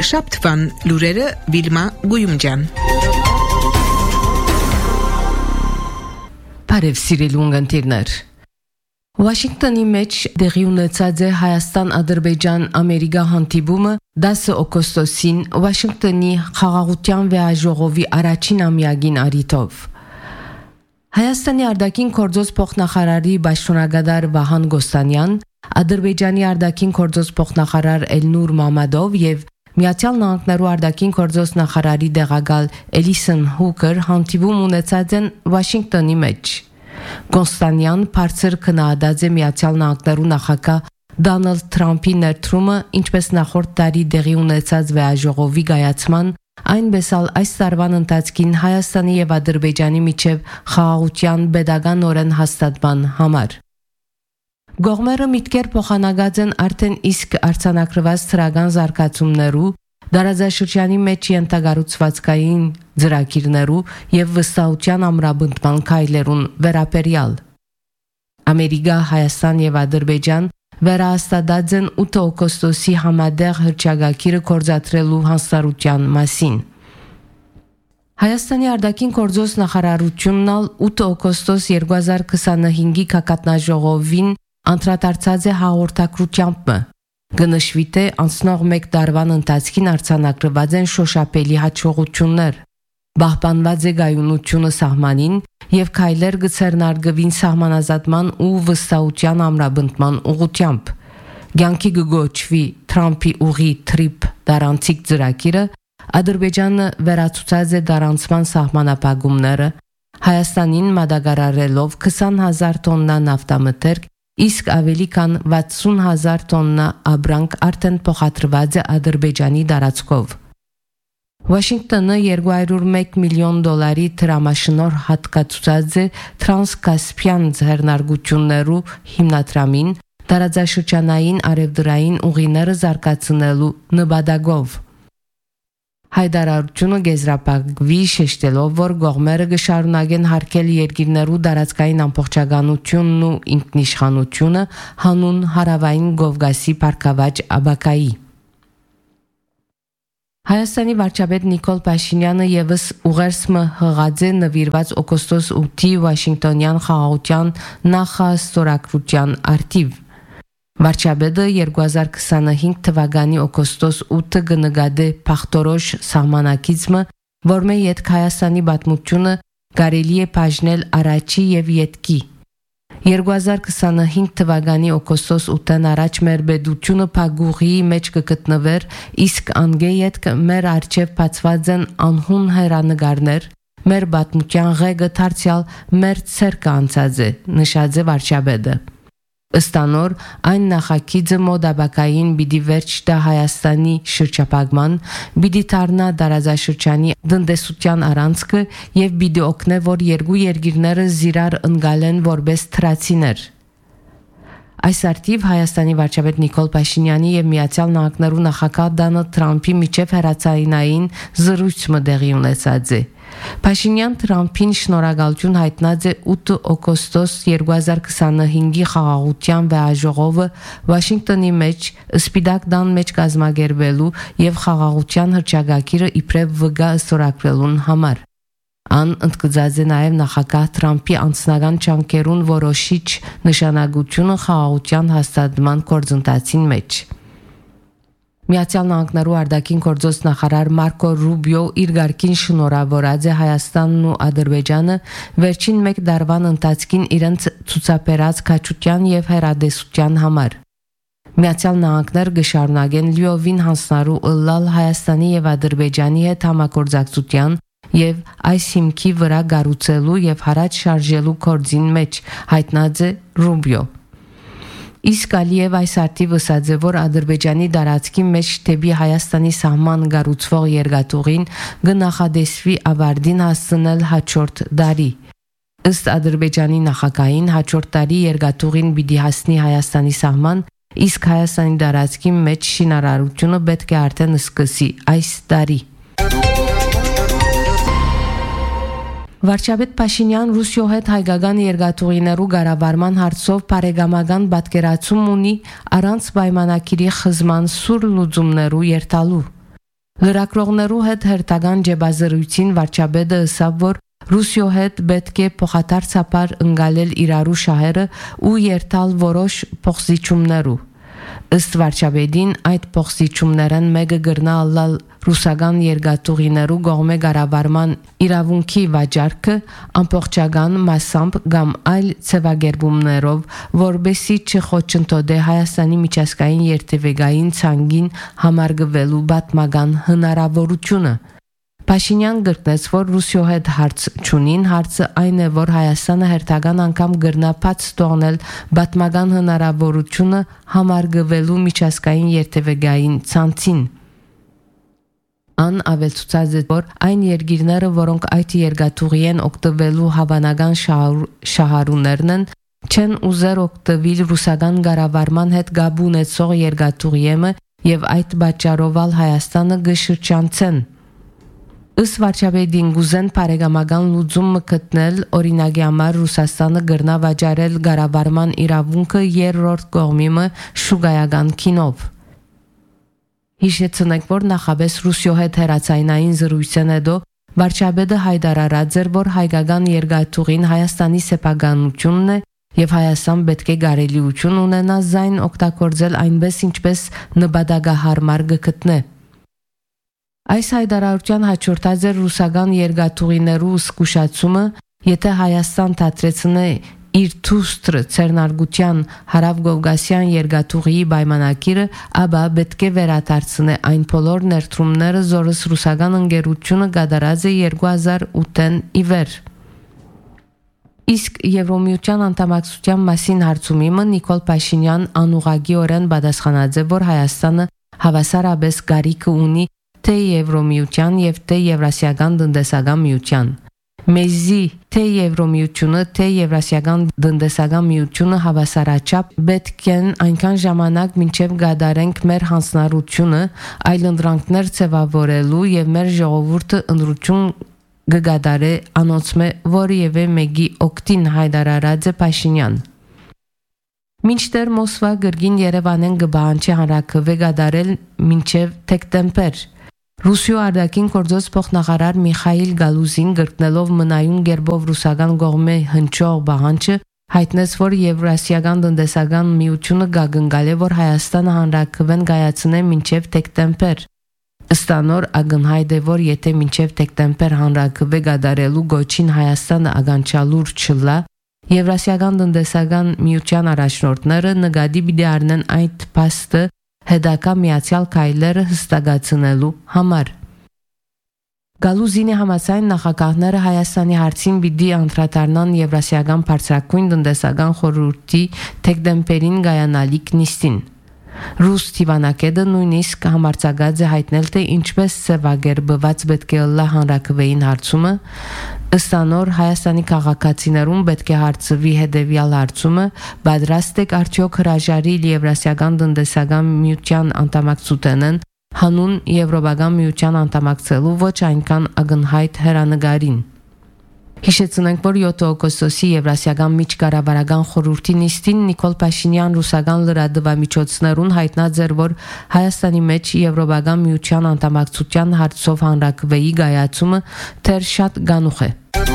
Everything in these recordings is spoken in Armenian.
շաբթվան լուրերը Վիլմա Գույումջան։ Բարև սիրելի ունգընտիրներ։ Վաշինգտոնի մեջ դեղի ունեցած է Հայաստան-Ադրբեջան-Ամերիկա հանդիպումը 10 օգոստոսին Վաշինգտոնի խաղաղության վեաժողովի առաջին ամյակին առիթով։ Հայաստանի արտաքին գործոս փոխնախարարի Բաշտոնագետար Վահան Գոստանյան, Ադրբեջանի արտաքին գործոս փոխնախարար Էլնուր Մամադով եւ Միացյալ Նահանգներու արտաքին գործոս նախարարի դեղակալ Էլիսոն Հուկեր հանդիպում ունեցած են Վաշինգտոնի մեջ։ Գոստանյան բարձր քննադատած է Միացյալ Նահանգներու նախագահ Դոնալդ Թրամփի ներդրումը, ինչպես նախորդ տարի դեղի ունեցած վեաժողովի գայացման, այնպես էլ այս տարվան ընթացքին Հայաստանի եւ Ադրբեջանի միջև խաղաղության pedagogan օրեն հաստատման համար։ Գողմերը միտքեր փոխանակած են արդեն իսկ արձանագրված ծրական զարգացումներու, դարաձաշրջանի մեջ ենթագառուցվածքային ծրագիրներու եւ վստահության ամրապնդման քայլերուն վերաբերյալ։ Ամերիկա, Հայաստան եւ Ադրբեջան վերահաստատած են 8 օգոստոսի համադեղ հռչակագիրը կորզատրելու հանձնարարության մասին։ Հայաստանի արտաքին գործոս նախարարությունն 8 օգոստոս 2025-ի կակատնաժողովին անդրադարձած է հաղորդակցությամբ։ Գնշվի թե անցնող մեկ տարվան ընթացքին արձանագրված են շոշափելի հաջողություններ։ Պահպանված է գայունությունը սահմանին եւ քայլեր գցերնարգվին սահմանազատման ու վստահության ամրապնդման ուղղությամբ։ Գյանքի գոչվի Թրամփի ուղի թրիփ դարանցիկ ծրագիրը Ադրբեջանը վերացուցած է դարանցման սահմանապահումները, Հայաստանին մատակարարելով 20,000 տոննա նավթամթերք, իսկ ավելի քան 60,000 տոննա աբրանք արդեն փոխադրված է Ադրբեջանի տարածքով։ Վաշինգտոնը $201 միլիոն դրամաշնոր հատկացուցած է Տրանսկասպիան ձեռնարկություններու հիմնադրամին տարածաշրջանային արևդրային ուղիները զարգացնելու նպատակով։ Հայտարարությունը գեզրափակվի շեշտելով, որ կողմերը կշարունակեն հարգել երկիրներու տարածքային ամբողջականությունն ու ինքնիշխանությունը հանուն հարավային Կովկասի բարգավաճ աբակայի։ Հայաստանի վարչապետ Նիկոլ Փաշինյանը եւս ուղերձը հղած է նվիրված օգոստոս 8-ի Վաշինգտոնյան խաղաղության նախաստորագրության արդիվ։ Վարչապետը 2025 թվականի օգոստոս 8-ը կնկատի փախտորոշ սահմանակիցը, որմե յետք Հայաստանի պատմությունը կարելի է բաժնել առաջի եւ յետքի։ 2025 թվականի օգոստոս 8-ն առաջ մեր պետությունը փագուղի մեջ կգտնվեր, իսկ անգե յետք մեր արչեւ բացված են անհուն հերանեկարներ, մեր պատմության ղեկը դարձյալ մեր ցերկը անցած է, նշած է վարչապետը։ Ըստանոր այն նախագիծը մոդաբակային պիտի վերջ տա Հայաստանի շրջափակման, պիտի դառնա տարածաշրջանի տնտեսության առանցքը եւ պիտի օգնե, որ երկու երկիրները զիրար ընկալեն որպես թրացիներ։ Այս արդիվ Հայաստանի վարչապետ Նիկոլ Փաշինյանի եւ Միացյալ Նահանգներու նախագահ Դոնալդ Թրամփի միջև հեռացայինային զրույցը տեղի ունեցած է։ Փաշինյան Թրամփին շնորհակալություն հայտնած է 8 օգոստոս 2025-ի խաղաղության վեաժողովը Վաշինգտոնի մեջ Սպիտակ տան մեջ կազմակերպելու եւ խաղաղության հռչակագիրը իբրև վգա ստորագրելուն համար։ Ան ընդգծած է նաև նախագահ Թրամփի անձնական ջանքերուն որոշիչ նշանակությունը խաղաղության հաստատման գործընթացին մեջ։ Միացյալ Նահանգներու արտաքին գործոս նախարար Մարկո Ռուբիո իր ղարքին շնորհավորած է Հայաստանն ու Ադրբեջանը վերջին մեկ տարվան ընթացքին իրենց ցուցաբերած քաջության եւ հերադեսության համար։ Միացյալ Նահանգներ կշարունակեն լիովին հանձնարարու ըլլալ Հայաստանի եւ Ադրբեջանի հետ համագործակցության եւ այս հիմքի վրա գառուցելու եւ հարաճ շարժելու կորձին մեջ, հայտնած է Ռուբիո։ Իսկ Ալիև այս արդիվ ըսած է, որ Ադրբեջանի տարածքի մեջ դեպի Հայաստանի սահման գառուցվող երկաթուղին կնախադեсվի ավարտին հասցնել հաջորդ տարի։ Ըստ Ադրբեջանի նախագահին հաջորդ տարի երկաթուղին պիտի հասնի Հայաստանի սահման, իսկ Հայաստանի տարածքի մեջ շինարարությունը պետք է արդեն սկսի այս տարի։ Վարչապետ Փաշինյան Ռուսիո հետ հայկական երկաթուղիներու կառավարման հարցով բարեկամական պատկերացում ունի առանց պայմանագիրի խզման սուր լուծումներու երթալու։ Լրագրողներու հետ հերթական ջեբազրույցին վարչապետը ըսավ, որ Ռուսիո հետ պետք է փոխադարձաբար ընկալել իրարու շահերը ու երթալ որոշ փոխզիջումներու։ Ըստ վարչապետին այդ փոխզիջումներն մեկը գրնա ալալ ռուսական երկաթուղիներու գողմե գարավարման իրավունքի վաճառքը ամբողջական մասամբ կամ այլ ցևագերբումներով, որբեսի չխոչընդոտե Հայաստանի միջազգային երթևեկային ցանկին համարգվելու պատմական հնարավորությունը։ Փաշինյան գրկնեց, որ Ռուսիո հետ հարց չունին, հարցը այն է, որ Հայաստանը հերթական անգամ գրնա բաց թողնել պատմական հնարավորությունը համարգվելու միջազգային երթևեկային ցանցին։ Ան ավելցուցած է, որ այն երկիրները, որոնք այդ երկաթուղի են օգտվելու հավանական շահառուներն են, չեն ուզեր օգտվել ռուսական գարավարման հետ գաբ ունեցող երկաթուղիեմը եւ այդ պատճառով Հայաստանը գշրջանցեն։ Ըստ վարչապետին գուզեն բարեկամական լուծում գտնել օրինակի համար Ռուսաստանը գրնա վաճառել գարավարման իրավունքը երրորդ կողմի շուգայական քինով։ Հիշեցնենք, որ նախաբես Ռուսիո հետ հերացայնային զրույցեն հետո վարչապետը հայտարարած էր, որ հայկական երկաթուղին Հայաստանի սեփականությունն է եւ Հայաստան պետք է գարելիություն ունենա զայն օգտագործել այնպես ինչպես նպատակահարմար գտնե։ Այս հայտարարության հաջորդած էր ռուսական երկաթուղիներու զգուշացումը, եթե Հայաստան դադրեցնե իր թուստր ցերնարգության հարավկովկասյան երկաթուղիի պայմանակիրը, ապա պետք է վերադարձնե այն բոլոր ներդրումները, որոնց ռուսական ընկերությունը կատարած է 2008-ին ի վեր։ Իսկ Եվրոմիության անդամակցության մասին հարցումիմը Նիկոլ Փաշինյան անուղղակիորեն պատասխանած է, որ Հայաստանը հավասարապես կարիք ունի թե Եվրոմիության եւ թե Եվրասիական տնտեսական միության։ Մեզի թե Եվրոմիությունը, թե Եվրասիական տնտեսական միությունը հավասարաչափ պետք են այնքան ժամանակ մինչև գադարենք մեր հանձնառությունը, այլ ընդրանքներ ձևավորելու եւ մեր ժողովուրդը ընդրություն գդարե անոնցմե որևէ մեկի օկտին հայտարարած է Փաշինյան։ Մինչդեռ Մոսկվա գրգին Երևանեն գբանչի հանրակրվե գդարել մինչև դեկտեմբեր։ Ռուսիո արտաքին գործոց փոխնախարար Միխայիլ Գալուզին գրկնելով մնայուն գերբով ռուսական կողմի հնչող բանջը հայտնեց, որ Եվրասիական տնտեսական միությունը գագնգալ է, որ Հայաստանը հանրակրվեն գայացնե մինչև դեկտեմբեր։ Ըստանոր ագնհայտ է, որ եթե մինչև դեկտեմբեր հանրակրվե գդարելու գոչին Հայաստանը ագանչալուր չլա, Եվրասիական տնտեսական միության առաջնորդները նկատի պիտի առնեն այդ փաստը հետագա միացյալ քայլերը հստակացնելու համար։ Գալուզինի համաձայն նախագահները Հայաստանի հարցին պիտի անդրադառնան Եվրասիական բարձրագույն տնտեսական խորհրդի դեկտեմբերին գայանալիք նիստին։ Ռուս Տիվանակեդը նույնիսկ համարձակած է հայտնել, թե ինչպես սևագերբված պետք է ըլլա հանրակրվեին հարցումը։ Ըստանոր Հայաստանի քաղաքացիներուն պետք է հարցվի հետևյալ հարցումը. պատրաստ եք արդյոք հրաժարիլ Եվրասիական տնտեսական միության անդամակցութենեն հանուն Եվրոպական միության անդամակցելու ոչ այնքան ակնհայտ հեռանկարին։ Հիշեցնենք, որ 7 օգոստոսի Եվրասիական միջկառավարական խորհրդի նիստին Նիկոլ Փաշինյան ռուսական լրատվամիջոցներուն հայտնած էր, որ Հայաստանի մեջ Եվրոպական միության անդամակցության հարցով հանրակրվեի գայացումը դեռ շատ գանուխ է։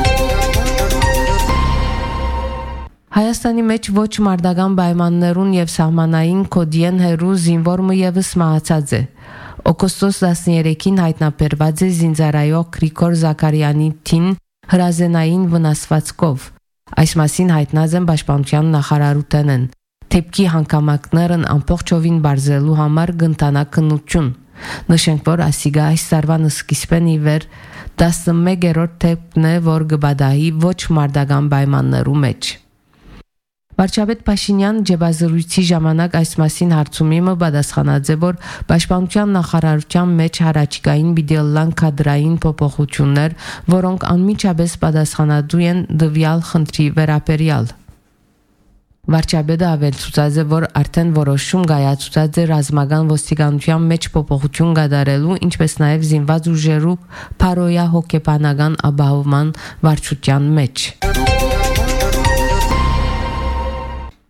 Հայաստանի մեջ ոչ մարտական պայմաններուն եւ սահմանային կոդիեն հերու զինվորը եւս մահացած է։ Օգոստոս 13-ին հայտնաբերված է զինծառայող Գրիգոր Զաքարյանի թին հրազենային վնասվածքով։ Այս մասին հայտնած են պաշտպանության նախարարութենեն։ Թեփքի հանգամանքներն ամբողջովին բարձելու համար կընտանա քննություն։ Նշենք, որ ասիգա այս տարվան սկիզբեն ի վեր 11-րդ թեփքն է, որ կբադահի ոչ մարտական պայմաններու մեջ։ Վարչապետ Փաշինյան ջեբազրույցի ժամանակ այս մասին հարցումիմը պատասխանած է, որ պաշտպանության նախարարության մեջ հարաճկային բիդելլան կադրային փոփոխություններ, որոնք անմիջապես պատասխանատու են դվյալ խնդրի վերաբերյալ։ Վարչապետը ավելցուցած է, որ արդեն որոշում կայացուցած է ռազմական ոստիկանության մեջ փոփոխություն կատարելու, ինչպես նաև զինված ուժերու փարոյա հոգեբանական ապահովման վարչության մեջ։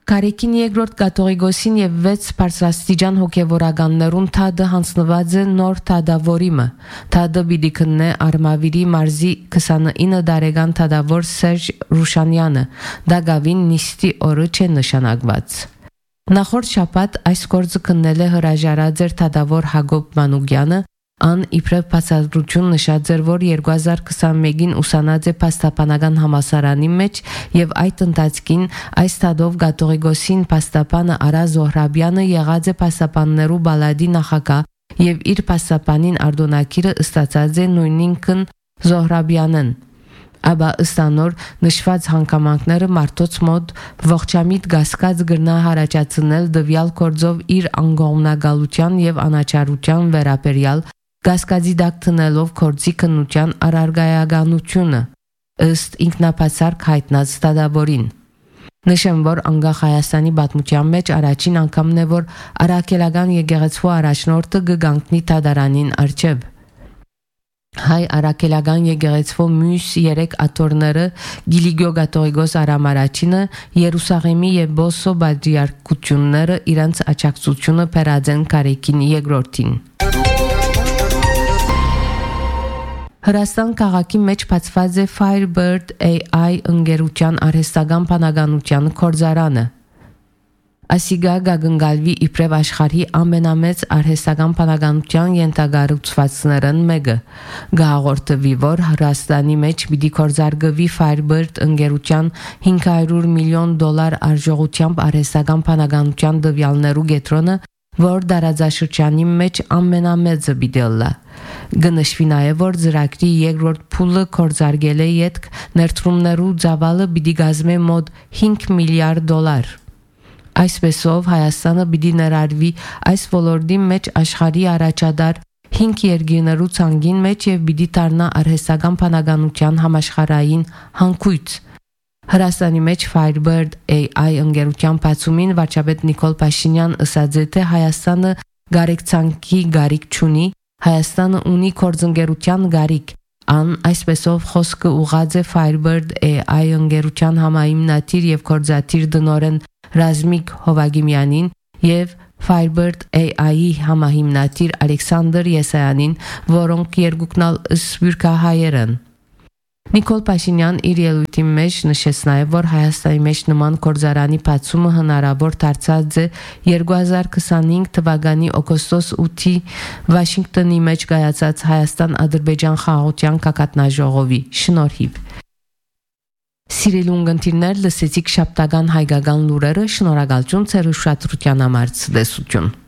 Կարեկին երկրորդ կաթողիկոսին եւ 6 բարձրաստիճան հոգեվորականներուն թադը հանձնված է նոր թադավորիմը։ Թադը պիտի քննե Արմավիրի մարզի 29 տարեկան թադավոր Սերժ Ռուշանյանը։ Դա գավին նիստի օրը չէ նշանակված։ Նախորդ շաբաթ այս գործը քննել է հրաժարաձեր թադավոր Հակոբ Մանուկյանը, ան իբրև բացատրություն նշած էր, որ 2021-ին ուսանած է փաստաբանական համալսարանի մեջ եւ այդ ընթացքին այս թադով կաթողիկոսին փաստաբանը Արա Զոհրաբյանը եղած է փաստաբաններու բալադի նախագահ եւ իր փաստաբանին արտոնակիրը ստացած է նույնինքն Զոհրաբյանն։ Աբա ըստանոր նշված հանգամանքները մարդոց մոտ ողջամիտ գասկած գրնա հարաճացնել դվյալ կորձով իր անգողմնագալության եւ անաչարության վերաբերյալ գասկածի դակտնելով կորձի քննության առարգայականությունը ըստ ինքնապատասխան հայտնած ստադավորին։ Նշեմ, որ անգախ Հայաստանի պատմության մեջ առաջին անգամն է, որ արաքելական եկեղեցու առաջնորդը գգանքնի թադարանին արչև։ Հայ արաքելական եկեղեցու մյուս 3 աթոռները Գիլիգիո կաթողիկոս Արամ Արաչինը, Երուսաղեմի եւ Բոսո բադրիարքությունները իրանց աջակցությունը բերած են Կարեկին երկրորդին։ Հրաստան քաղաքի մեջ բացված է Firebird AI ընկերության արհեստական բանականության կորձարանը։ Ասիգա գագնգալվի իբրև աշխարհի ամենամեծ արհեստական բանականության ենթակառուցվածքներն մեկը։ Գաղորդվի, որ Հրաստանի մեջ պիտի կորձարգվի Firebird ընկերության $500 միլիոն արժողությամբ արհեստական բանականության տվյալներու կենտրոնը, որ դարաձաշրջանի մեջ ամենամեծը պիտի լա։ Գնշվի նաև, որ ծրագրի երկրորդ փուլը կորձարգել է յետք ներդրումներու ծավալը պիտի գազմե մոտ $5 միլիարդ։ Այսպեսով Հայաստանը պիտի ներառվի այս ոլորտի մեջ աշխարհի առաջադար 5 երկրներու ցանկին մեջ եւ պիտի դառնա արհեստական բանականության համաշխարհային հանգույց։ Հրաստանի մեջ Firebird AI ընկերության բացումին վարչապետ Նիկոլ Փաշինյան ասաց, թե Հայաստանը գարեկցանքի գարիք չունի, Հայաստանը ունի կորձընկերության գարիք։ Ան այսպեսով խոսքը ուղղած է Firebird AI ընկերության համահիմնադիր եւ կորձատիր դնորեն Ռազմիկ Հովագիմյանին եւ Firebird AI-ի համահիմնադիր Ալեքսանդր Եսայանին, որոնք երկուքնալ սփյուռքահայեր են։ Նիկոլ Փաշինյան իր ելույթի մեջ նշեց նաև, որ Հայաստանի մեջ նման կորձարանի բացումը հնարավոր դարձած է 2025 թվականի օգոստոս 8-ի Վաշինգտոնի մեջ կայացած Հայաստան-Ադրբեջան խաղաղության կակատնաժողովի շնորհիվ։ Սիրելի ունգընտիրներ, լսեցիք շաբթական հայկական լուրերը, շնորհակալություն ձեր ուշադրության համար, ցտեսություն։